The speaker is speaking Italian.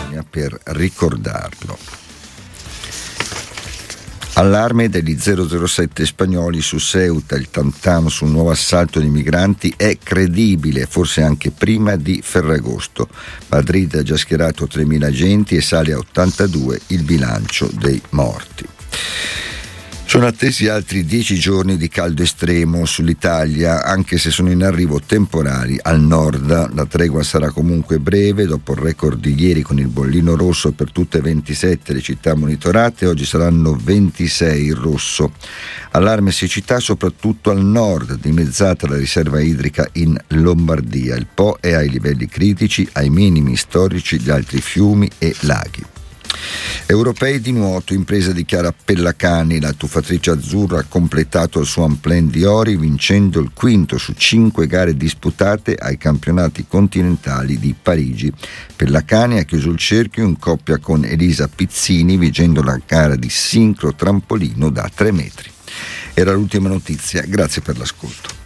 Polonia per ricordarlo. Allarme degli 007 spagnoli su Ceuta, il tam-tam sul nuovo assalto di migranti è credibile, forse anche prima di Ferragosto. Madrid ha già schierato 3.000 agenti e sale a 82 il bilancio dei morti. Sono attesi altri 10 giorni di caldo estremo sull'Italia, anche se sono in arrivo temporali al nord. La tregua sarà comunque breve. Dopo il record di ieri con il bollino rosso per tutte e 27 le città monitorate, oggi saranno 26 il rosso. Allarme siccità soprattutto al nord, dimezzata la riserva idrica in Lombardia. Il Po è ai livelli critici, ai minimi storici di altri fiumi e laghi. Europei di nuoto, impresa di Chiara Pellacani, la tuffatrice azzurra ha completato il suo unplanned di ori vincendo il quinto su 5 gare disputate ai campionati continentali di Parigi. Pellacani ha chiuso il cerchio in coppia con Elisa Pizzini vincendo la gara di sincro trampolino da 3 metri. Era l'ultima notizia, grazie per l'ascolto.